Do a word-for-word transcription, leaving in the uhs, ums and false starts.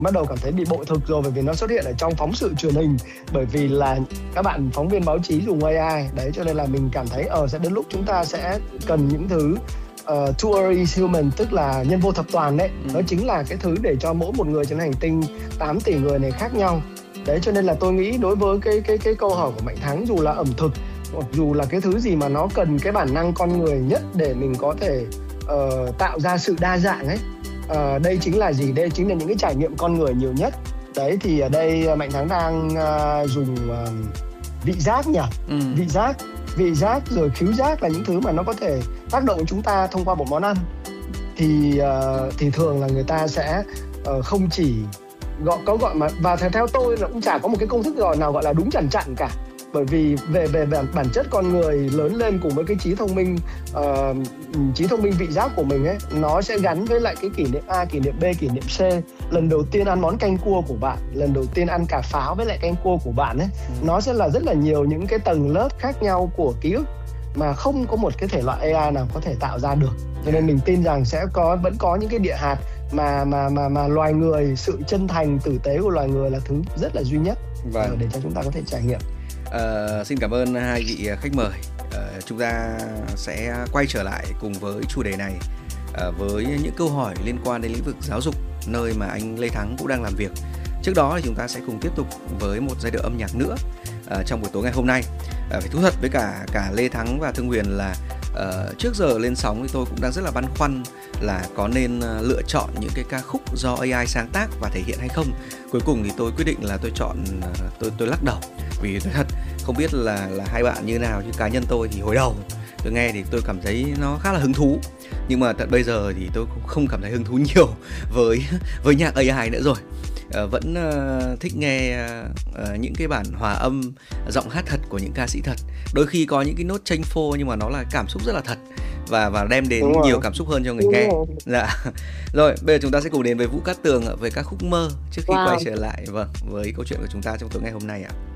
bắt đầu cảm thấy bị bội thực rồi, bởi vì nó xuất hiện ở trong phóng sự truyền hình, bởi vì là các bạn phóng viên báo chí dùng a i đấy, cho nên là mình cảm thấy ờ sẽ đến lúc chúng ta sẽ cần những thứ uh, two is human, tức là nhân vô thập toàn đấy. Ừ. Đó chính là cái thứ để cho mỗi một người trên hành tinh tám tỷ người này khác nhau. Đấy, cho nên là tôi nghĩ đối với cái cái cái câu hỏi của Mạnh Thắng, dù là ẩm thực, dù là cái thứ gì mà nó cần cái bản năng con người nhất để mình có thể uh, tạo ra sự đa dạng ấy, uh, đây chính là gì? Đây chính là những cái trải nghiệm con người nhiều nhất. Đấy, thì ở đây Mạnh Thắng đang uh, dùng uh, vị giác nhỉ? Ừ. Vị giác, vị giác rồi khứu giác là những thứ mà nó có thể tác động chúng ta thông qua một món ăn. Thì uh, thì thường là người ta sẽ uh, không chỉ gọi có gọi mà, và theo tôi là cũng chả có một cái công thức gọi nào gọi là đúng chằn chặn cả, bởi vì về về bản, bản chất con người lớn lên cùng với cái trí thông minh uh, trí thông minh vị giác của mình ấy, nó sẽ gắn với lại cái kỷ niệm A, kỷ niệm B, kỷ niệm C. Lần đầu tiên ăn món canh cua của bạn, lần đầu tiên ăn cà pháo với lại canh cua của bạn ấy, ừ. nó sẽ là rất là nhiều những cái tầng lớp khác nhau của ký ức mà không có một cái thể loại a i nào có thể tạo ra được. Cho nên mình tin rằng sẽ có vẫn có những cái địa hạt mà mà mà mà loài người, sự chân thành tử tế của loài người là thứ rất là duy nhất vâng. để cho chúng ta có thể trải nghiệm. Uh, xin cảm ơn hai vị khách mời. Uh, chúng ta sẽ quay trở lại cùng với chủ đề này uh, với những câu hỏi liên quan đến lĩnh vực giáo dục, nơi mà anh Lê Thắng cũng đang làm việc. Trước đó thì chúng ta sẽ cùng tiếp tục với một giai điệu âm nhạc nữa uh, trong buổi tối ngày hôm nay. Uh, phải thú thật với cả cả Lê Thắng và Thương Huyền là uh, trước giờ lên sóng thì tôi cũng đang rất là băn khoăn là có nên uh, lựa chọn những cái ca khúc do a i sáng tác và thể hiện hay không. Cuối cùng thì tôi quyết định là tôi chọn uh, tôi tôi lắc đầu, vì tôi thật không biết là là hai bạn như nào, chứ cá nhân tôi thì hồi đầu tôi nghe thì tôi cảm thấy nó khá là hứng thú, nhưng mà tận bây giờ thì tôi cũng không cảm thấy hứng thú nhiều với với nhạc a i nữa rồi. Uh, vẫn uh, thích nghe uh, những cái bản hòa âm, giọng hát thật của những ca sĩ thật. Đôi khi có những cái nốt chênh phô nhưng mà nó là cảm xúc rất là thật và và đem đến nhiều cảm xúc hơn cho người Đúng nghe. Rồi. Dạ. Rồi, bây giờ chúng ta sẽ cùng đến với Vũ Cát Tường về ca khúc Mơ trước khi wow. quay trở lại vâng với câu chuyện của chúng ta trong tối ngày hôm nay ạ.